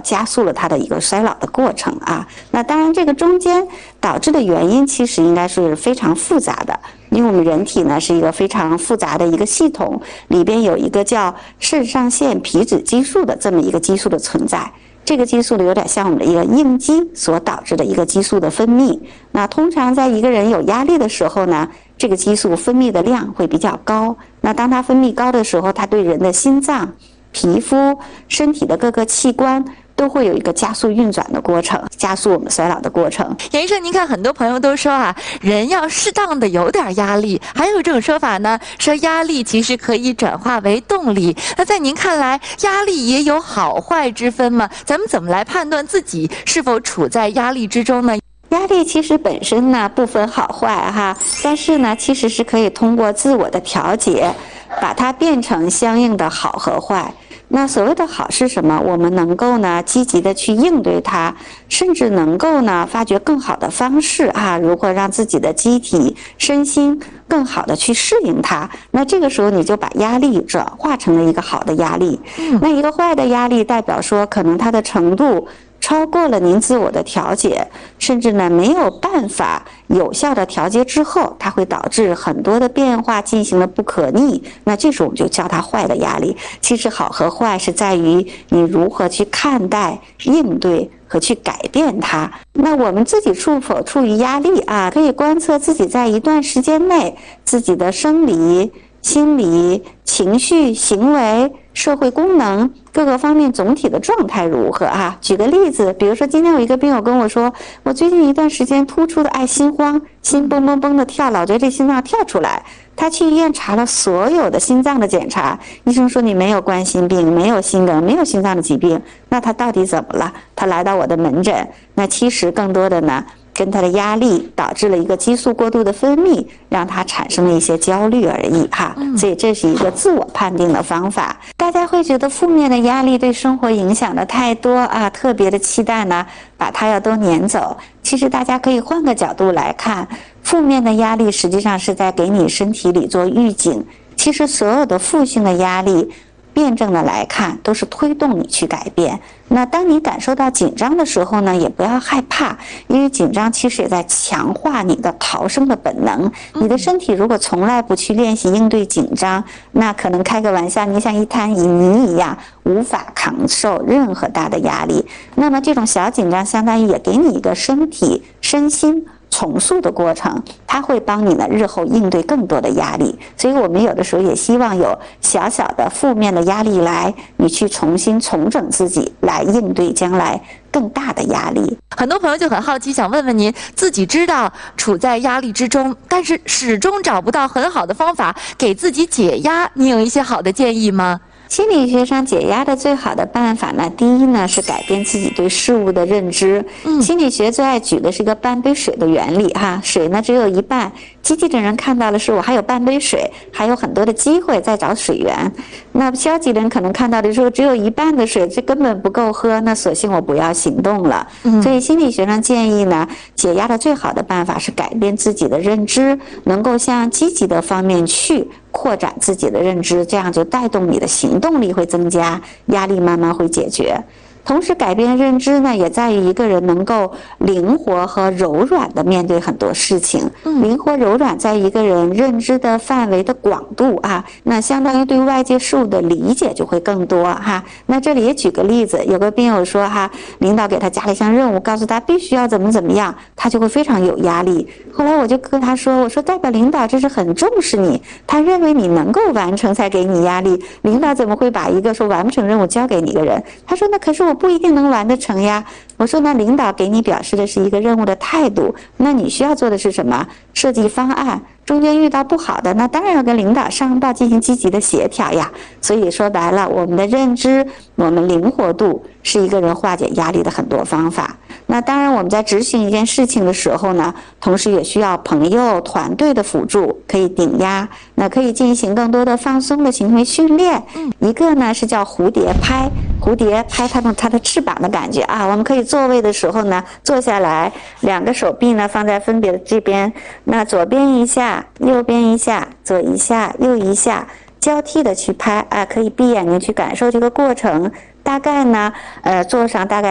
加速了它的一个衰老的过程啊。那当然，这个中间导致的原因其实应该是非常复杂的，因为我们人体呢是一个非常复杂的一个系统，里边有一个叫肾上腺皮质激素的这么一个激素的存在。这个激素呢，有点像我们的一个应激所导致的一个激素的分泌。那通常在一个人有压力的时候呢，这个激素分泌的量会比较高。那当它分泌高的时候，它对人的心脏、皮肤、身体的各个器官都会有一个加速运转的过程，加速我们衰老的过程。 杨医生，您看很多朋友都说啊，人要适当的有点压力，还有这种说法呢，说压力其实可以转化为动力。那在您看来，压力也有好坏之分吗？咱们怎么来判断自己是否处在压力之中呢？ 压力其实本身呢不分好坏哈，但是呢其实是可以通过自我的调节，把它变成相应的好和坏。那所谓的好是什么？我们能够呢积极的去应对它，甚至能够呢发掘更好的方式啊，如何让自己的机体、身心更好的去适应它。那这个时候你就把压力转化成了一个好的压力。那一个坏的压力代表说可能它的程度超过了您自我的调节，甚至呢没有办法有效的调节之后，它会导致很多的变化进行了不可逆。那这时候我们就叫它坏的压力。其实好和坏是在于你如何去看待、应对和去改变它。那我们自己是否处于压力啊？可以观测自己在一段时间内自己的生理、心理、情绪、行为、社会功能各个方面总体的状态如何啊？举个例子，比如说今天有一个病友跟我说，我最近一段时间突出的爱心慌，心蹦蹦蹦的跳，老觉得这心脏跳出来。他去医院查了所有的心脏的检查，医生说你没有冠心病，没有心梗，没有心脏的疾病。那他到底怎么了？他来到我的门诊，那其实更多的呢跟他的压力导致了一个激素过度的分泌，让他产生了一些焦虑而已哈。所以这是一个自我判定的方法。大家会觉得负面的压力对生活影响的太多啊，特别的期待呢把它要都撵走。其实大家可以换个角度来看，负面的压力实际上是在给你身体里做预警。其实所有的负性的压力辩证的来看都是推动你去改变。那当你感受到紧张的时候呢，也不要害怕，因为紧张其实也在强化你的逃生的本能。你的身体如果从来不去练习应对紧张，那可能开个玩笑，你像一滩泥一样，无法扛受任何大的压力。那么这种小紧张相当于也给你一个身体、身心重塑的过程，它会帮你呢日后应对更多的压力。所以我们有的时候也希望有小小的负面的压力来，你去重新重整自己，来应对将来更大的压力。 很多朋友就很好奇，想问问您，自己知道处在压力之中，但是始终找不到很好的方法给自己解压，你有一些好的建议吗？ 心理学上解压的最好的办法呢，第一呢是改变自己对事物的认知。心理学最爱举的是一个半杯水的原理哈，水呢只有一半，积极的人看到的是我还有半杯水，还有很多的机会在找水源。那消极的人可能看到的是只有一半的水，这根本不够喝，那索性我不要行动了。所以心理学上建议呢，解压的最好的办法是改变自己的认知，能够向积极的方面去扩展自己的认知，这样就带动你的行动力会增加，压力慢慢会解决。同时改变认知呢，也在于一个人能够灵活和柔软的面对很多事情。灵活柔软在一个人认知的范围的广度啊，那相当于对外界事物的理解就会更多哈。那这里也举个例子，有个病友说哈，领导给他加了一项任务，告诉他必须要怎么怎么样，他就会非常有压力。后来我就跟他说，我说代表领导这是很重视你，他认为你能够完成才给你压力，领导怎么会把一个说完不成任务交给你一个人？他说那可是我不一定能完得成呀。我说那领导给你表示的是一个任务的态度，那你需要做的是什么？设计方案，中间遇到不好的，那当然要跟领导上报进行积极的协调呀。所以说白了，我们的认知，我们灵活度是一个人化解压力的很多方法。那当然我们在执行一件事情的时候呢，同时也需要朋友团队的辅助，可以顶压，那可以进行更多的放松的行为训练。一个呢是叫蝴蝶拍，蝴蝶拍它的翅膀的感觉啊。我们可以座位的时候呢，坐下来，两个手臂呢放在分别的这边，那左边一下，右边一下，左一下，右一下，交替的去拍啊，可以闭眼睛去感受这个过程。 大概呢，做上大概